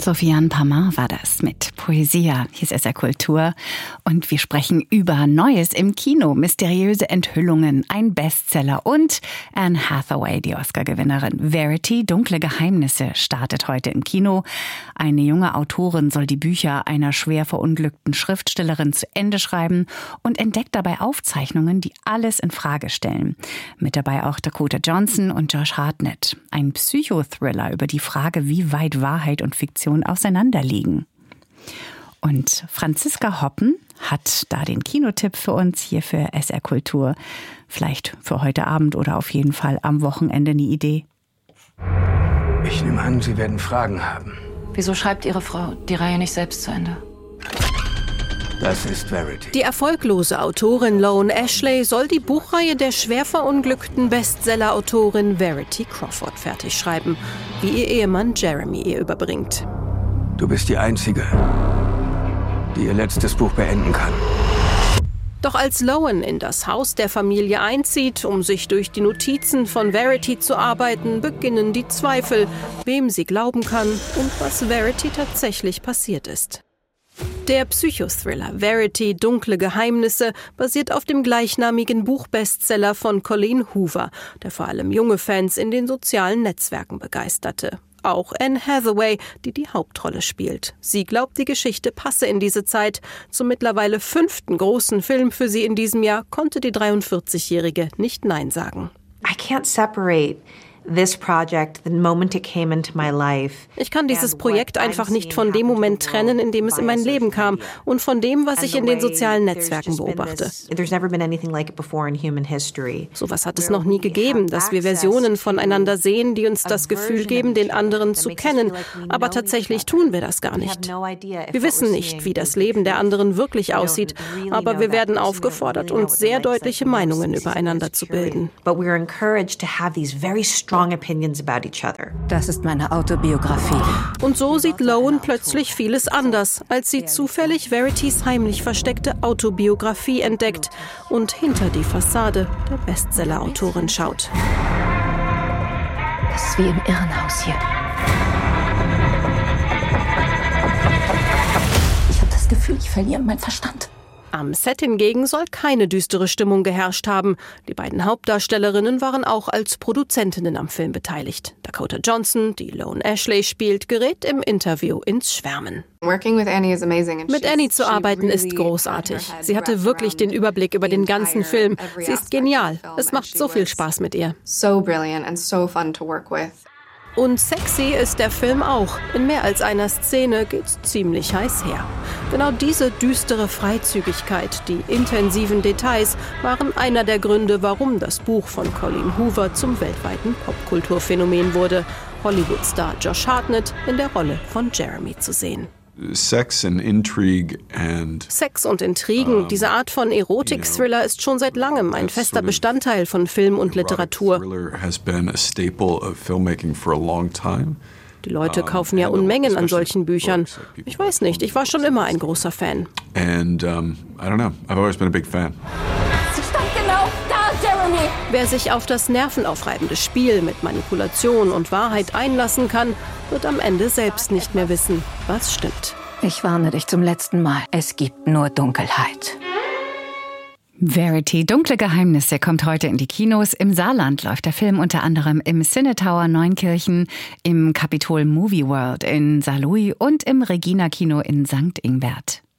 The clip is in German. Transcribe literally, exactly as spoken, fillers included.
Sofiane Pamar war das mit Poesia, hier ist S R Kultur. Und wir sprechen über Neues im Kino, mysteriöse Enthüllungen, ein Bestseller und Anne Hathaway, die Oscar-Gewinnerin. Verity, dunkle Geheimnisse, startet heute im Kino. Eine junge Autorin soll die Bücher einer schwer verunglückten Schriftstellerin zu Ende schreiben und entdeckt dabei Aufzeichnungen, die alles in Frage stellen. Mit dabei auch Dakota Johnson und Josh Hartnett. Ein Psychothriller über die Frage, wie weit Wahrheit und Fiktion auseinanderliegen. Und Franziska Hoppen hat da den Kinotipp für uns hier für S R Kultur. Vielleicht für heute Abend oder auf jeden Fall am Wochenende eine Idee. Ich nehme an, Sie werden Fragen haben. Wieso schreibt Ihre Frau die Reihe nicht selbst zu Ende? Das ist Verity. Die erfolglose Autorin Loan Ashley soll die Buchreihe der schwer verunglückten Bestseller-Autorin Verity Crawford fertigschreiben, wie ihr Ehemann Jeremy ihr überbringt. Du bist die Einzige, die ihr letztes Buch beenden kann. Doch als Loan in das Haus der Familie einzieht, um sich durch die Notizen von Verity zu arbeiten, beginnen die Zweifel, wem sie glauben kann und was Verity tatsächlich passiert ist. Der Psychothriller Verity, dunkle Geheimnisse basiert auf dem gleichnamigen Buchbestseller von Colleen Hoover, der vor allem junge Fans in den sozialen Netzwerken begeisterte. Auch Anne Hathaway, die die Hauptrolle spielt. Sie glaubt, die Geschichte passe in diese Zeit. Zum mittlerweile fünften großen Film für sie in diesem Jahr konnte die dreiundvierzigjährige nicht Nein sagen. I can't separate this project, the moment it came into my life. Ich kann dieses Projekt einfach nicht von dem Moment trennen, in dem es in mein Leben kam und von dem, was ich in den sozialen Netzwerken beobachte. Sowas hat es noch nie gegeben, dass wir Versionen voneinander sehen, die uns das Gefühl geben, den anderen zu kennen. Aber tatsächlich tun wir das gar nicht. Wir wissen nicht, wie das Leben der anderen wirklich aussieht, aber wir werden aufgefordert, uns sehr deutliche Meinungen übereinander zu bilden. Das ist meine Autobiografie. Und so sieht Loan plötzlich vieles anders, als sie zufällig Veritys heimlich versteckte Autobiografie entdeckt und hinter die Fassade der Bestseller-Autorin schaut. Das ist wie im Irrenhaus hier. Ich habe das Gefühl, ich verliere meinen Verstand. Am Set hingegen soll keine düstere Stimmung geherrscht haben. Die beiden Hauptdarstellerinnen waren auch als Produzentinnen am Film beteiligt. Dakota Johnson, die Loan Ashley spielt, gerät im Interview ins Schwärmen. Mit Annie zu arbeiten ist großartig. Sie hatte wirklich den Überblick über den ganzen Film. Sie ist genial. Es macht so viel Spaß mit ihr. Und sexy ist der Film auch. In mehr als einer Szene geht's ziemlich heiß her. Genau diese düstere Freizügigkeit, die intensiven Details waren einer der Gründe, warum das Buch von Colleen Hoover zum weltweiten Popkulturphänomen wurde. Hollywood-Star Josh Hartnett in der Rolle von Jeremy zu sehen. Sex and intrigue and Sex und Intrigen, diese Art von Erotik-Thriller ist schon seit langem ein fester Bestandteil von Film und Literatur. Die Leute kaufen ja Unmengen an solchen Büchern. Ich weiß nicht, ich war schon immer ein großer Fan. And um, I don't know, I've always been a big fan. Sie stand genau da, Jeremy! Wer sich auf das nervenaufreibende Spiel mit Manipulation und Wahrheit einlassen kann, wird am Ende selbst nicht mehr wissen, was stimmt. Ich warne dich zum letzten Mal. Es gibt nur Dunkelheit. Verity, dunkle Geheimnisse kommt heute in die Kinos. Im Saarland läuft der Film unter anderem im Cinetower Neunkirchen, im Capitol Movie World in Saarlouis und im Regina Kino in Sankt Ingbert.